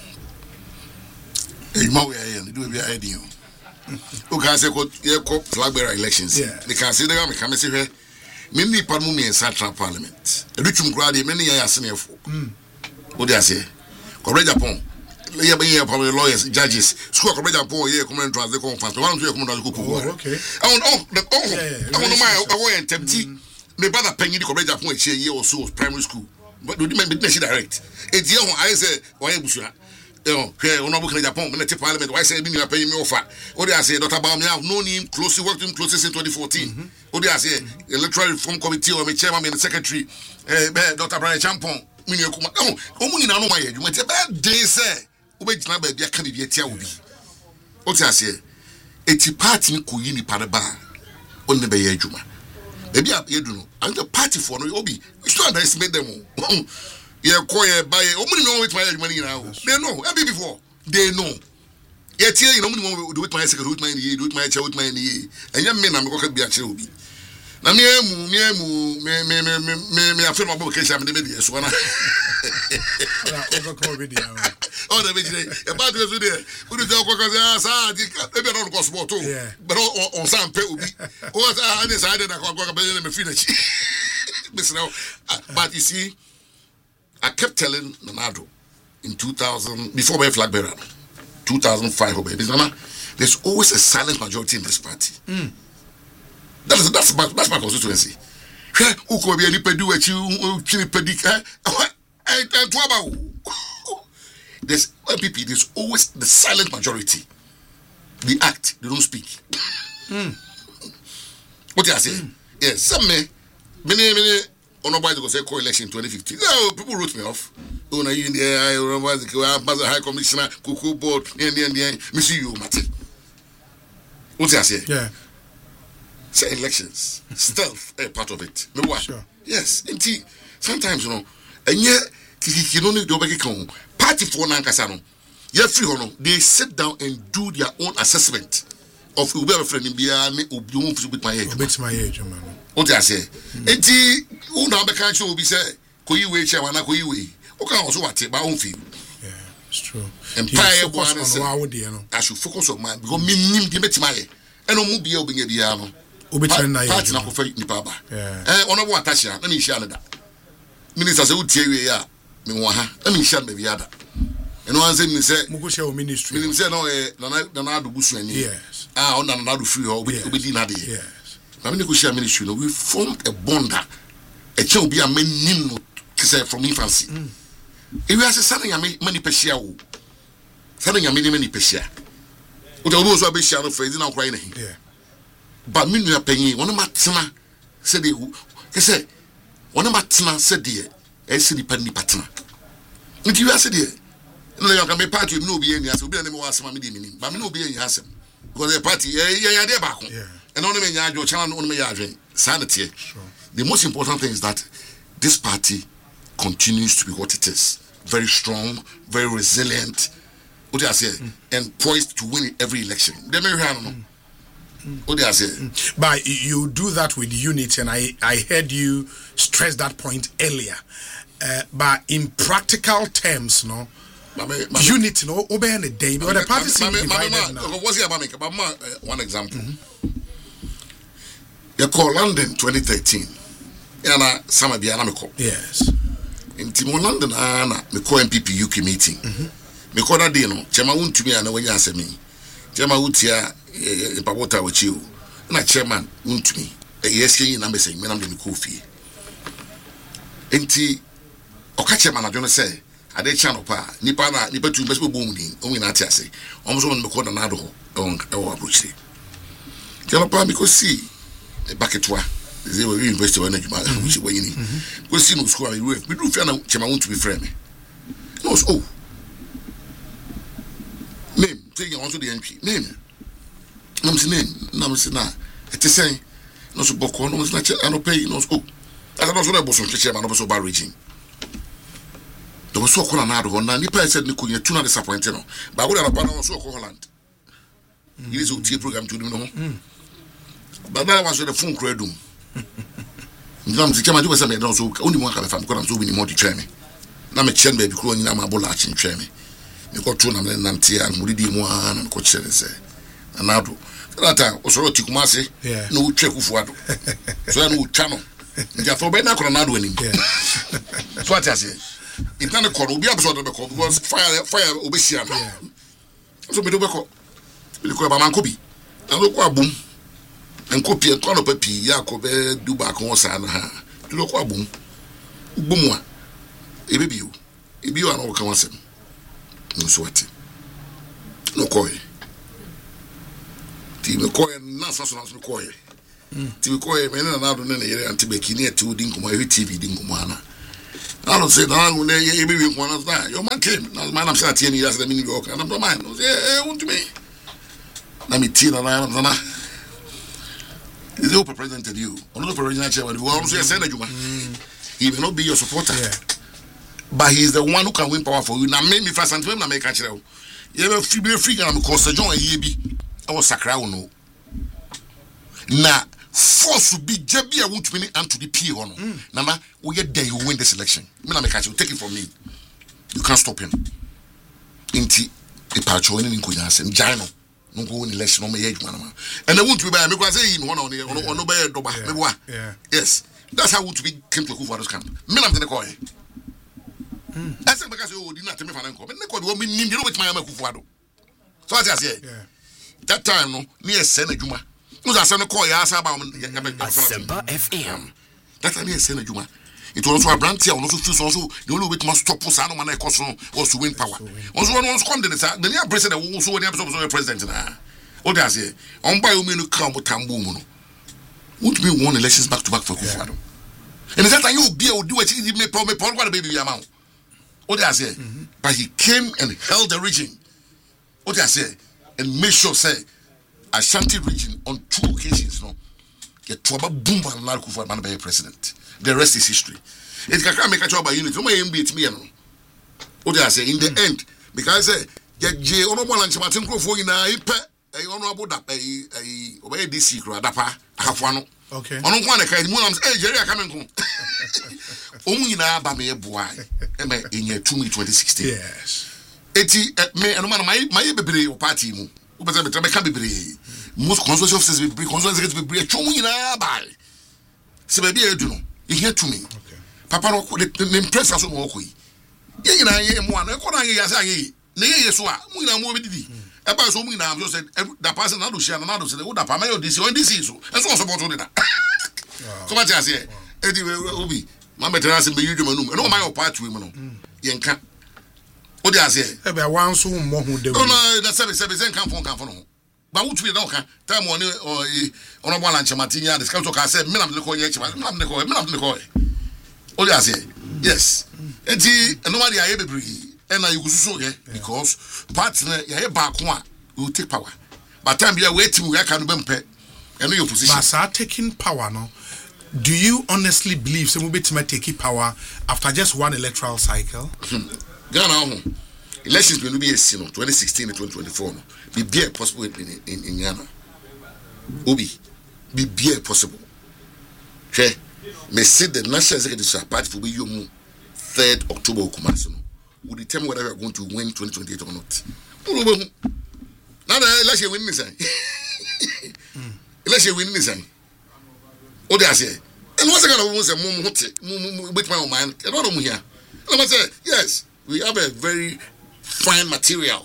S1: e ma we aye do bi aye din o ka say ko ye ko flag bearer elections they can say they am come say hwe me nipa mu me in central parliament edutum kura de me ne ya asenefo mm o de ase ko Japan yeah, but yeah, probably lawyers, judges. School of Japan, yeah, come and translate conference. One to come and
S2: go. Okay.
S1: I want oh, the oh, I want to my away and tempty. Me brother penny the Korea Japan year or so primary school. But do you remember the direct? It's young. I say, why Busha? know, here on Abu Japan, when the parliament, why say you are paying me offer? What do I say, Doctor Baum, I have known him closely, worked him closely since twenty fourteen. What do I say, electoral reform committee or my chairman and the secretary, Doctor Brian Champon, Minio, oh, Omuni no my you went a bad day, sir. Wait, now, baby, I can't be a tiawi. What do I say? It's a party in Kuyini Paraba on the Bay Juma. Maybe I do know. I'm the party for no Obi. We still underestimate them. Yeah, quiet by only know with my money now. They know, I be before. They know. Yet here, you know, do it my second, do it my do it my child, my knee. And young men, I'm going to be a child. Now, me, me, me, me, me, me, me, me, I feel my vocation. I'm the media. So, oh, the video about this video. Who is the Quackers? Maybe I don't go small too. But on some pay will be. What I decided I got a finish. But you see, I kept telling Nanado in two thousand, before my flag bearer, two thousand five, there's always a silent majority in this party. Mm. That is, that's, my, that's my constituency. Who could be any pedu at you, chili pedic? There's L P P, there's always the silent majority. They act, they don't speak. Mm. What do I say? Mm. Yes, some may, many, many, or nobody go say co-election twenty fifteen. No, people wrote me off. Oh, now you in there, I remember the High Commissioner, Cuckoo Board, and the end, Miss you, Matty. What do I say? Yeah. Say elections, stealth, a part of it. No what? Sure. Yes, indeed. Sometimes, you know, and yet, you don't need to make it party for Nankasano. You're free or no, they sit down and do their own assessment of who be a friend in Biane or you won't with my age. It's my age, man. What do I say? And who now the country will be said, Koyi Chairman, Koyi. Okay, also what my own field. Yeah, it's true. And Pie one, I should focus on mine because me nim the Metimai and no more be open a piano. Party na kofa ni baba eh ono bo atachia na me hia da minister say utie we ya me wo ha na me hia me bia da eno anse me say mo ko share ministry me say no eh na na do busu ani yes ah ona na do free ho obedi na de yes na me ko share ministry no we formed a bond e che obi a manim no say from infancy e we ase sana ya mani pehia wo sana ya mani mani pehia o de obo so abehia no friends na kwai na hi yeah. But me no penny one matena said they say one matena said dear e si di pani patena nti you said dear no you can be party you no be any as obi na me was ma me di minim but me no be any hasem because the party yeah yeah dey back and on me nya jo channel on me ya adwen sanity the most important thing is that this party continues to be what it is, very strong, very resilient, what do I say, mm. and poised to win every election. They may have no. What do I say?
S2: But you do that with unity, and I, I heard you stress that point earlier. Uh, but in practical terms, no, mame, mame, unity, no, obey the day. But the party seems divided now.
S1: What's your mama? One example. You call London twenty thirteen. Yana sama biana me call.
S2: Yes.
S1: In Timon London, ana me call M P P U K meeting. Me call that day no. Chema untumi ana when you answer me. Chema utia e pabota with you. Na chairman untumi. Yes, can you number say me nam de me kofi. Enti okache man adwon say ade channel pa nipa na nipa tu mbese bo mu din o wi na ate ase omo so me call na na do ho e wo approach. Channel pa me ko see e baketwa they were university when you which when you go see no school we we do fear na chema want to be friend me no oh name take you on to the N P name nam say name nam say na it is saying no so boko no say na no pay no oh I don't know so chairman no so bad region there was so call na do na nipa said ni kunya tuna disappointed no but we na pa no so call Holland you is o program to do no but that was the phone credum Ngam si chama do say me don so oni mo aka be fam ko na so bi ni mo di twa me na me chen baby kro nyina ma bola achen twa me me ko to na me nante ya mo di mo ana ko chere se na do that o so ti kuma se no utwe kufu ado so na utwa no nja fo be na ko na do anim so what I say it na ko obi abso do be ko because fire fire obesia no so me do be ko be ko ba man ko bi na do ko abum en copy en kono papi ya ko be du ba ko sa na ha du lo ko abum bumu a e be biu e biu an o kan wasem no so what no koi ti me koi na so so no koi ti me koi me na na do na yere antibeki ne ati odi nkomo e T V di nkomo ana I don't say that when they be one of that your man came now man I'm saying ten years the mini work and I'm not mind eh want to me na me tin na na na is the president you another president chair we also say na juma he may not be your supporter yeah. But he is the one who can win power for you na me me first and na make catch you you free be free na me cause John e bi I was sakra no na force will be J B. I want to win and to the P on. Mm. Nama, we get there, you win this election. Me na make you take it from me. You can't stop him. Inti a patch or anything could answer. Jano, no go in election on my age, man. And I want to be by me because I one on the or no by doba. Yeah. Yes, that's how I want to be came to Kufuado's camp. Me na the koi. I said because you did not tell me for an income. And the koi will mean you know which my Kufuado. So I say, that time no near Senajuma. No, that's not call ya about
S3: Asempa F M.
S1: That's a near Senate Juma. It was also a branch here, also choose also the only way to must stop us. I don't want to cost was to win power. Also, one was condemned. The near president also when the president. What does he? On by me to come with Tambuno. Won't be won elections back to back for Kufuado. And is that you be or do what he may promise what a baby amount? What does he? But he came and held the region. What does he? And made sure say. Ashanti region on two occasions, no, get trouble boom and Narco for man by a president. The rest is history. It can make a job by unit. No may beat me. What I say in the end, because I say, get J. Honorable and Martin Crawford in a a honorable that a obey this secret, a dapa, a half one.
S2: Okay. On
S1: one account, Munams, hey, Jerry, coming home. Only now by me a boy in year two twenty sixteen.
S2: Yes.
S1: Eighty me and my my baby party. But I can't be brave. Most consultation officers will be consultation will be a chummy na by. So maybe I do know. You hear to me. Papa no the impress us on walkway. Ye na ye mo na ko na ye asa ye. Na ye yeso a mu na mo be didi. E ba so mu na am just said that person na do share na do say wo da pa ma yo this on this so. And so support on that. So what I say? E di obi. Ma better say be you do manum. No my part we mo no. Ye nka. What do I say?
S2: Eh, be one so more who de.
S1: No, no, that's seven seven seven come from come from. But what we don't can time on or on one lunch Martinia, the scout can say, Minam the coy, Minam the coy, Minam the coy. What do I say? Yes. And see, nobody I ever breathe. And I use so yeah, because partner, yeah, back one will take power. By time you are waiting, we can bump it. And your position. But
S2: are taking power now. Do you honestly believe some will be to take power after just one electoral cycle?
S1: Ghana, elections will be a sin twenty sixteen and twenty twenty-four. Be bare possible in, in, in Ghana. Obi, be bare possible. Okay, may say the National Executive Party for you third October Kumasino will determine whether we are going to win twenty twenty-eight or not. Now the election winning sign. Election winning sign. What I say? And what's the kind of ones that move with my mind? I don't know here. And I say yes. We have a very fine material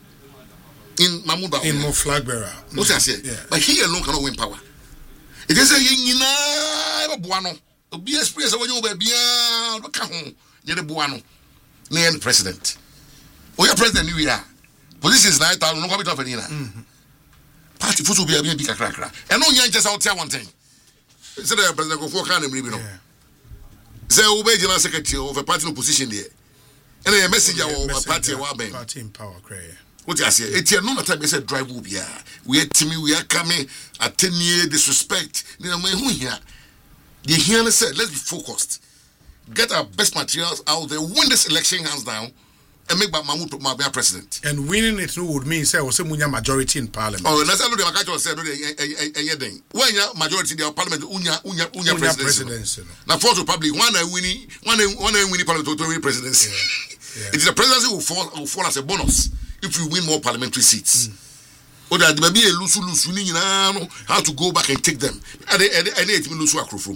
S1: in Mamuda.
S2: In more flag bearer.
S1: What I say? Yeah. But he alone cannot win power. It is a yina buano. Be express when you be bien. Look at home. You're the buano. Near the president. Oh, you're president. You are. Position is nine thousand. No come to Penina. Party foot will be a big cracker. And no young just out there one thing. Say the president go for kind of maybe no. Say obey general secretary of a party opposition there. And a messenger or party party
S2: in power, cray.
S1: What I say, it's no matter they said drive will be we are to me, we are coming at ten year disrespect. You know, who here? The here said, let's be focused, get our best materials out there, win this election hands down, and make Mahmoud Mabia president.
S2: And winning it would mean say was a majority in parliament.
S1: Oh, that's what the Makacho said. When your majority in parliament, unya unya unya presidency. Now, fourth republic, one and winning, one and one and winning parliamentary presidency. Yeah. It is the presidency will fall will fall as a bonus if you win more parliamentary seats. Or that there may be a loose loose winning how to go back and take them. And they and they lose work from.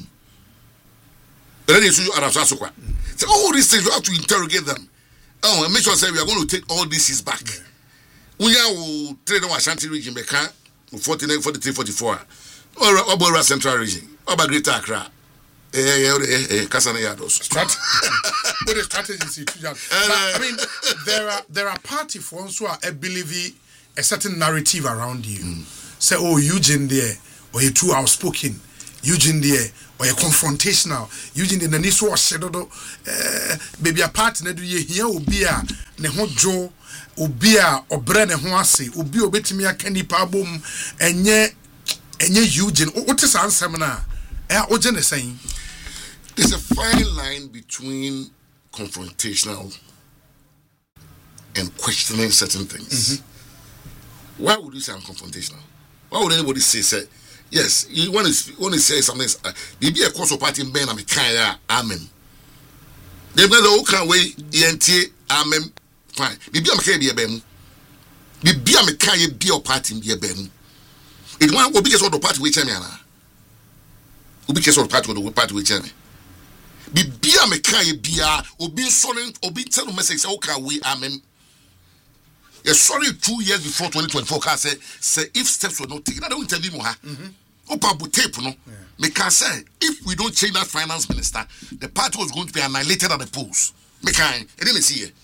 S1: Then they should Arab Sasukwa. So all these things you have to interrogate them. Oh, and make sure say we are going to take all these seats back. We will trade on Ashanti region, Beka, forty-nine, forty-three, forty-four. Or about Central region, or about Greater Accra. eh eh eh kasana yados
S2: strategy what the strategy to that I mean there are there are party for ones who are believe a certain narrative around you mm. say oh Eugene there or you too outspoken Eugene there or you confrontational Eugene the nani so shadow eh baby a party na do ye here obi a ne ho dwo obi a obre ne ho ase obi obetimi aka nipa bom enye enye Eugene what is answer na eh Eugene saying
S1: there's a fine line between confrontational and questioning certain things. Mm-hmm. Why would you say I'm confrontational? Why would anybody say, say yes, you want to want to say something? Maybe a course of party in Ben, I'm a kind amen. They've got the old way, E N T, amen, fine. Maybe I'm a kind of Ben. Maybe I'm a kind of be a party in the Ben. It won't be because of the party which I'm in. Because of the party with the party which I'm in. Bibia me kai bia obi sorry obi tell message say okay we amen. Yes, sorry two years before twenty twenty-four can say say if steps were not taken I don't interview mo ha. Opa bu tape no. Me can say if we don't change that finance minister the party was going to be annihilated at the polls. Me can e dey me see here.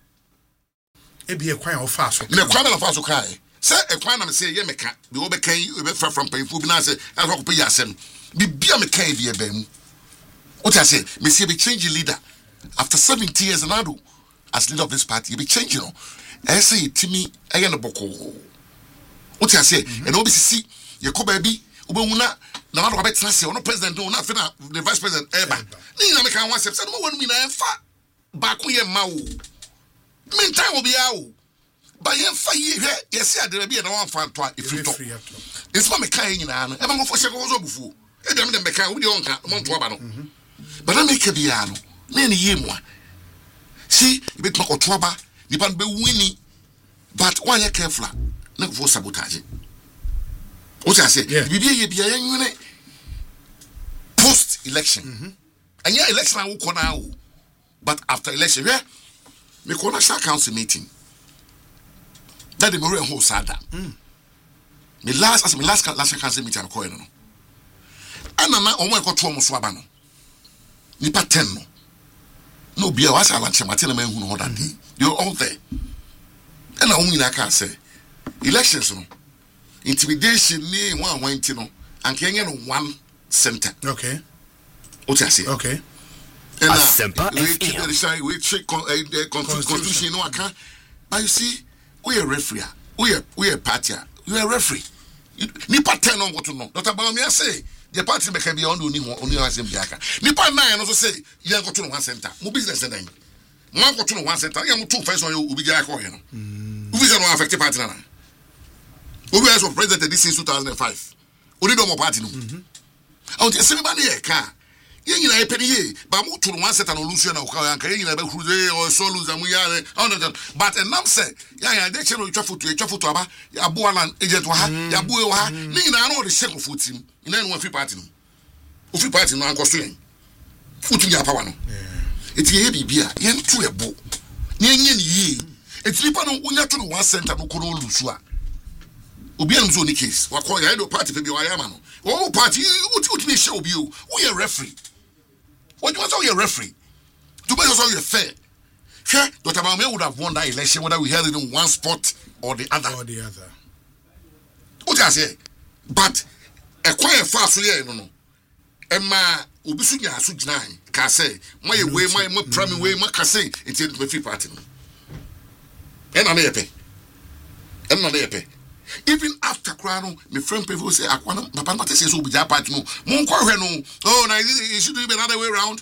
S2: E be e kwan o fa so.
S1: Me kwan na fa so kai. Say e kwan na me say ye me ka. Be wo be kan e be fra from payful bi na say I go pay yasem. Bibia me kai bi e ba mu. What I say, Monsieur be changing leader after seventy years and ado as leader of this party, you be changing. I say to me, I am a boko. What I say, and obviously, you come baby, Ubuna, now Robert Tracy, no president, no nothing, the vice president, Eba. Nina make one step, no one mean I am fat. Back we are mau. Meantime will be out. By your fire, yes, there will be an one fan if you talk. It's not me kind in an, I'm going for several before. I don't know, make out with your own Montwabano. But I make a piano, many year one. See, a bit more trouble, the pan be winning, but why you careful, not for sabotage. What I say, be be post election. And yeah, election I will call now, but after election, yeah, me call a council meeting. That the Maria whole sad that. Me last as my last last council meeting I'm calling. And I'm not on my control Swabano. Nipa ten no no bia wa sa lanche mate na man hu no that day you all there and na only na can say elections no intimidation ni one twenty no and can no one center
S2: okay
S1: what I say
S2: okay
S3: and uh,
S1: we we check constitution no aka but you see we a referee we a we a party you a referee nipa ten no what to know Doctor Bawumia say the party make be on only only one assembly aka nipa nine also say you go to one center mo business then mo go to one center you two first on you obi ga ko here no obi say no affect party na obi as president this is two thousand five odi do mo party no on the same man here ka yen nyina e pedi ye ba mo to one center no lose na ko anka yen nyina be cruise or so lose am ya but and nam say ya ya de chero twa photo twa photo aba ya bo alan agent wa ha ya bo e wa ha ni nyina no de shake of team ina no free party no o free party no anko so yen futu ya power no eti ye bibia yen to e bo ni enye ni ye eti nipa no onya to one center no ko no lose a obi an zo ni case wa call ya do party fe bi wa ya ma no o party uti uti me show bi o we referee. What do you want to say? You're a referee. To be also you're fair. Sure, Doctor Bawumia would have won that election whether we held it in one spot or the other.
S2: Or the other.
S1: What I say? But a quiet fast here, no, no. Emma Ubisunya Sujnai, Kase, my way, my my primary way, my Kase, it's in the free party. And I'm happy. And I'm happy. Even after Crano, my friend people say, I want to, Papa says, will be that party. No, Mon Correno. Oh, now it should be another way around.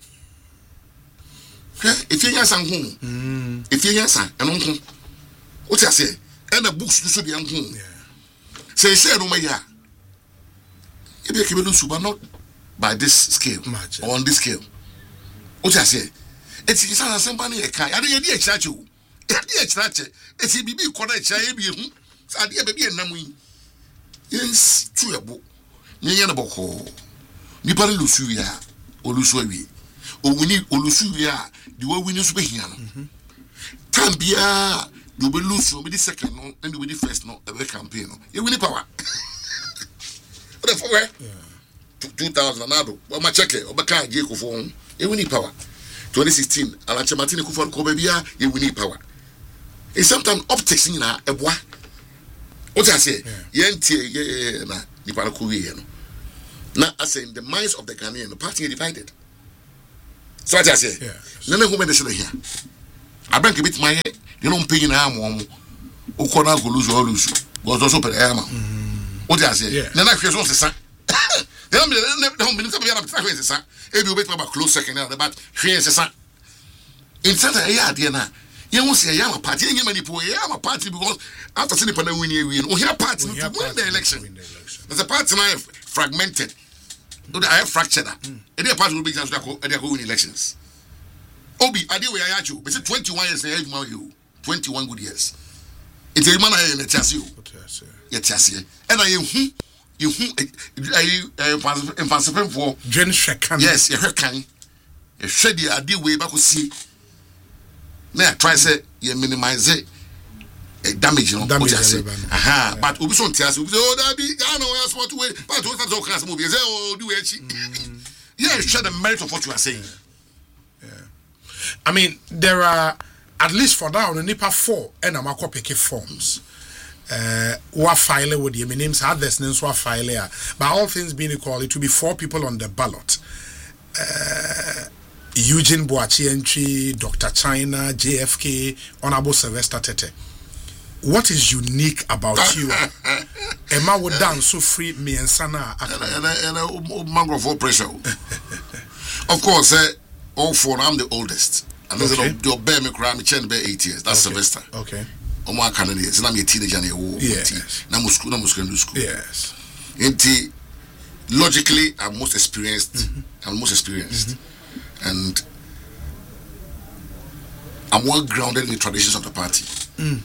S1: If you're young, home, if you're young, and uncle, what I say, and the books should be young home. Say, say, no, my ya. If you can do not by this scale or on this scale. What I say, it's a somebody a car. I didn't get a chat you. It's a baby correct. Adia baby and Namui. Yes, true. Niana Boko. Nipa Lusuya, or Lusuavi. Or we need Olusuya, the way we need to be here. Tambia, you will lose you with the second, and you will the first, no, every campaign. You will the power. Therefore, two thousand anado o ma check o be kan je Akufo e win power twenty sixteen Alache Martin Akufo ko be bia e win power e sometimes optics ni na eboa o ta say yentie na nipa ko wie no na as in the minds of the Ghanaian the party divided so I say na na human dey here abank bit my you know pay na am o ko na go lose or lose go so per am o ta say na na hwe so sesa dem dem dem dem be na hwe sesa e bi o bet ba close second na but hwe sesa in center ya de na you won't say I am a party any many people I am a party because after seeing the panel winning win we have party to win the election there's a party now fragmented I have fractured that and the party will be chance to go win elections Obi ade we are you say twenty-one years na you you twenty-one good years it's a man I na chance you yeah chance and I you you I emphasize for
S2: Jen Shekan
S1: yes you can you shade the ade we back see na try say you minimize it damage no what you say aha but obi so ntia say obi say oh that be I know where sport way but what that class move say oh do echi yeah share the merit of what you are saying.
S2: Yeah. I mean there are at least for now nipa four and am akọ pick forms uh wa file with the names others names wa file here but all things being equal it will be four people on the ballot. uh Eugene Boachi entry, Doctor China, J F K, Honorable Sylvester Tete. What is unique about you? Emma would dance so free me and Sana
S1: and a mango for pressure. Of course, uh, all four I'm the oldest. And there's okay. a bear me cry me chen bear eight years. That's okay. Sylvester.
S2: Okay.
S1: Omar Canadians, and I'm a teenager and a war.
S2: Yes.
S1: Now school, now school, school.
S2: Yes.
S1: Inti logically I'm most experienced.
S2: Mm-hmm.
S1: I'm most experienced. Mm-hmm. And I'm well grounded in the traditions of the party.
S2: Mm.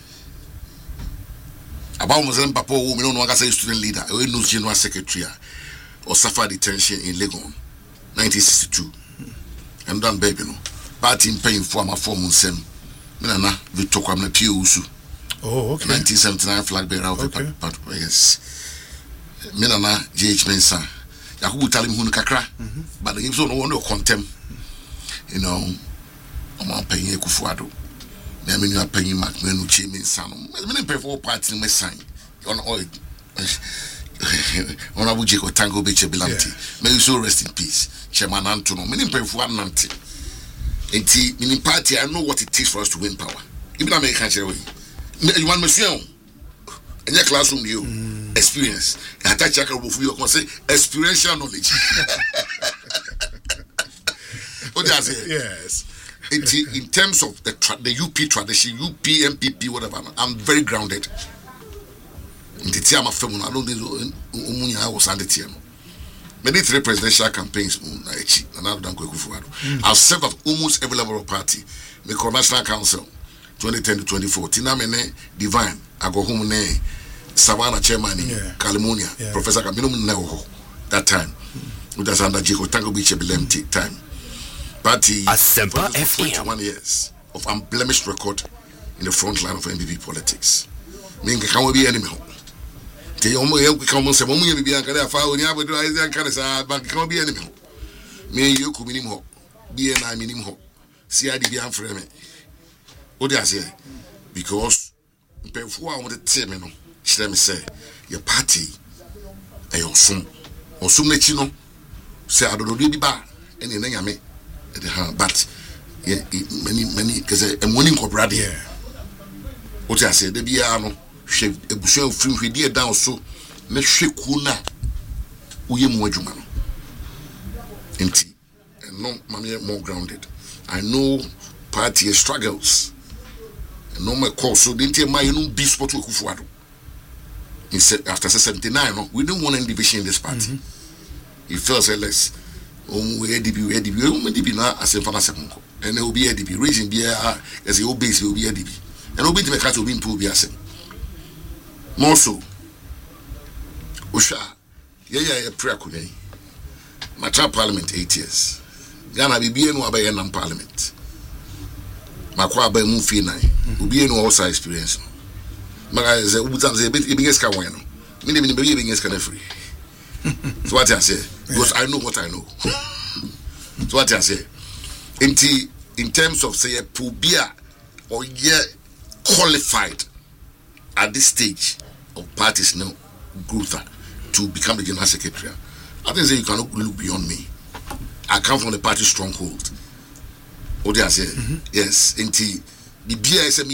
S1: About Muslim Papa, we don't know what I say student leader, we know general secretary or suffer detention in Legon, nineteen sixty-two. Mm. And done baby no. Party paying for my form on sem. Minana Victor Kwame P U S U.
S2: Oh, okay.
S1: nineteen seventy-nine flag bearer of
S2: okay.
S1: the part. Yes. Minana J H Mensa. Yakubu tell him who kakra, but the gives no one no contempt. You know, I'm not paying Kufuado. I mean, you are paying Macmenu Chimin San. I mean, pay for party in my sign. On oil. Honorable Jacob Tango Beach Bilanti. May you so rest in peace. Chairman Antono. Meaning pay for one ninety. And T, meaning party, I know what it takes for us to win power. Even American Cherry. You want me in your classroom, you mm. experience. I touch a couple of you can say experiential knowledge. What does it?
S2: Yes.
S1: It, in terms of the tra- the U P tradition, U P, M P P, whatever, I'm very grounded. In the time of film, I don't know I was under T M. Many three presidential campaigns, I've served at almost every level of party. The National Council, twenty ten to twenty fourteen. I'm in Divine. I go home ne Savannah Chairman, yeah. California, yeah. Professor Camino Neho. That time, mm. That's under Jacob Tango Beach Bilanti time. Party for twenty-one years of unblemished record in the front line of M P P politics. Meaning, can we be enemy? The only way we come say, "When we be a kind of foul, we have to do is kind of say, but can be enemy." Me you come minimum, be an I minimum. See, I did be unfriendly me. What do I say? Because before I want to tell me, no, she let me say, your party, I also, also let you know, say I don't know the bar, and then I mean. But yeah, many many because I'm winning corporate.
S2: Yeah.
S1: What I say, the piano, she a bushel film we did down so. Let's shake kuna. Uye mwajumano. Empty. And no, mommy more grounded. I know party struggles. And no my call so didn't tell my you know be sport with Kufuado. After seventy-nine, no, we don't want any division in this party. Mm-hmm. It feels like less. Um, we A D B, we A D B, we A D B now as a fantasy conco, and there will be A D B. Region be as a old base will be A D B, and will be to make us will be to be a same. More so, Usha, yeah, yeah, a prayer could be. Matra Parliament eight years. Ghana be be no abaye nam Parliament. Makwa abaye mu fi nine. Will be no also experience. Maka ze ubutan ze bit ibiges ka wano. Mini mini be ibiges ka na free. So what I say? Because I know what I know. So what I say? In, t- in terms of say a pobia or yeah qualified at this stage of parties now growth to become the general secretary, I think say you cannot look beyond me. I come from the party stronghold. What do I say? Mm-hmm. Yes, in T the B I S M E